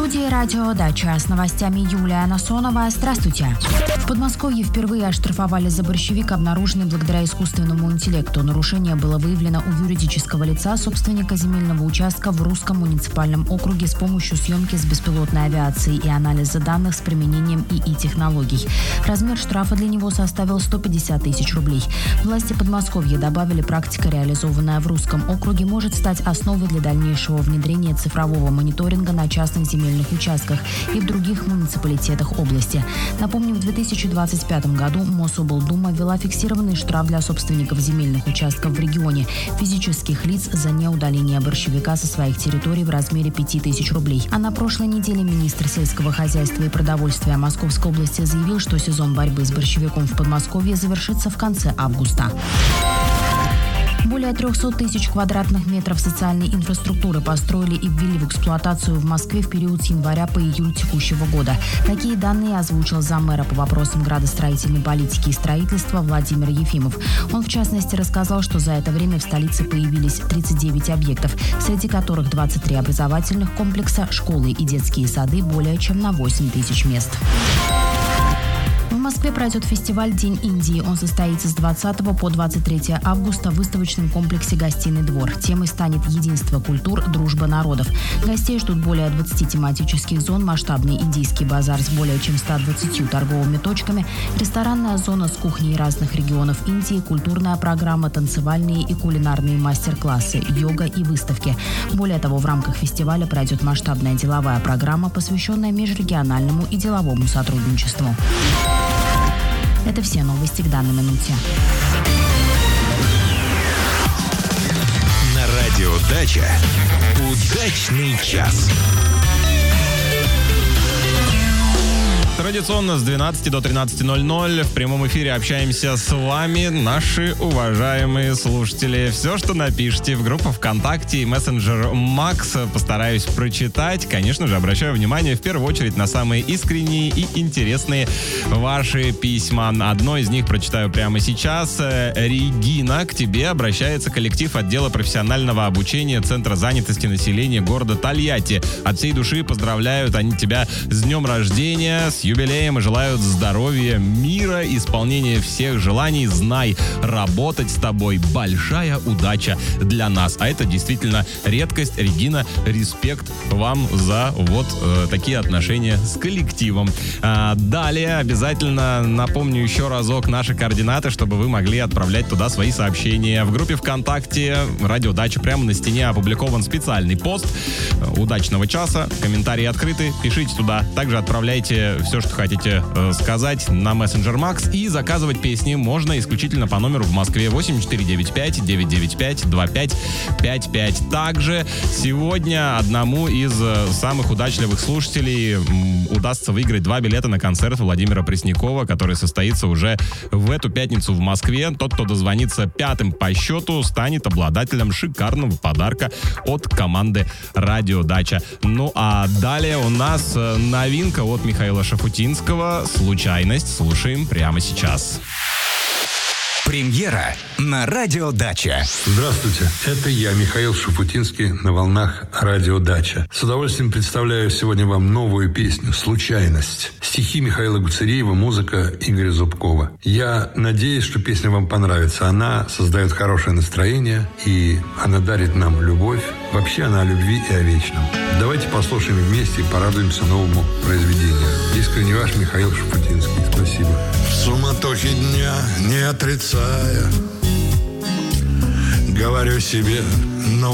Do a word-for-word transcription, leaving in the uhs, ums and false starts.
студии «Радио Дача» с новостями Юлия Насонова. Здравствуйте. В Подмосковье впервые оштрафовали за борщевик, обнаруженный благодаря искусственному интеллекту. Нарушение было выявлено у юридического лица, собственника земельного участка в Русском муниципальном округе с помощью съемки с беспилотной авиации и анализа данных с применением ИИ-технологий. Размер штрафа для него составил сто пятьдесят тысяч рублей. Власти Подмосковья добавили, практика, реализованная в Русском округе, может стать основой для дальнейшего внедрения цифрового мониторинга на частных земельных участках и в других муниципалитетах области. Напомним, в две тысячи двадцать пятом году Мособлдума ввела фиксированный штраф для собственников земельных участков в регионе, физических лиц, за неудаление борщевика со своих территорий в размере пяти тысяч рублей. А на прошлой неделе министр сельского хозяйства и продовольствия Московской области заявил, что сезон борьбы с борщевиком в Подмосковье завершится в конце августа. Более трехсот тысяч квадратных метров социальной инфраструктуры построили и ввели в эксплуатацию в Москве в период с января по июль текущего года. Такие данные озвучил заммэра по вопросам градостроительной политики и строительства Владимир Ефимов. Он, в частности, рассказал, что за это время в столице появились тридцать девять объектов, среди которых двадцать три образовательных комплекса, школы и детские сады более чем на восемь тысяч мест. В Москве пройдет фестиваль «День Индии». Он состоится с двадцатого по двадцать третье августа в выставочном комплексе «Гостиный двор». Темой станет «Единство культур, дружба народов». Гостей ждут более двадцати тематических зон, масштабный индийский базар с более чем ста двадцатью торговыми точками, ресторанная зона с кухней разных регионов Индии, культурная программа, танцевальные и кулинарные мастер-классы, йога и выставки. Более того, в рамках фестиваля пройдет масштабная деловая программа, посвященная межрегиональному и деловому сотрудничеству. Это все новости к данной минуте. На радио «Дача» удачный час. Традиционно с двенадцати до тринадцати ноль-ноль в прямом эфире общаемся с вами, наши уважаемые слушатели. Все, что напишите в группу ВКонтакте и мессенджер Макс, постараюсь прочитать. Конечно же, обращаю внимание в первую очередь на самые искренние и интересные ваши письма. Одно из них прочитаю прямо сейчас. Регина, к тебе обращается коллектив отдела профессионального обучения Центра занятости населения города Тольятти. От всей души поздравляют они тебя с днем рождения, с юбилеем и желают здоровья, мира, исполнения всех желаний. Знай, работать с тобой большая удача для нас. А это действительно редкость. Регина, респект вам за вот э, такие отношения с коллективом. А, далее обязательно напомню еще разок наши координаты, чтобы вы могли отправлять туда свои сообщения. В группе ВКонтакте «Радио Дача» прямо на стене опубликован специальный пост удачного часа. Комментарии открыты. Пишите туда. Также отправляйте все, что хотите э, сказать на мессенджер Макс, и заказывать песни можно исключительно по номеру в Москве восемь четыре девять пять девять девять пять два пять пять пять. Также сегодня одному из э, самых удачливых слушателей м, удастся выиграть два билета на концерт Владимира Преснякова, который состоится уже в эту пятницу в Москве. Тот, кто дозвонится пятым по счету, станет обладателем шикарного подарка от команды «Радио Дача». Ну а далее у нас э, новинка от Михаила Шафутинского «Случайность». Слушаем прямо сейчас. Премьера на радио «Дача». Здравствуйте, это я, Михаил Шафутинский, на волнах радио «Дача». С удовольствием представляю сегодня вам новую песню «Случайность». Стихи Михаила Гуцериева, музыка Игоря Зубкова. Я надеюсь, что песня вам понравится. Она создает хорошее настроение, и она дарит нам любовь. Вообще она о любви и о вечном. Давайте послушаем вместе и порадуемся новому произведению. Искренне ваш Михаил Шафутинский. Спасибо. В суматохе дня, не отрицая, говорю себе, но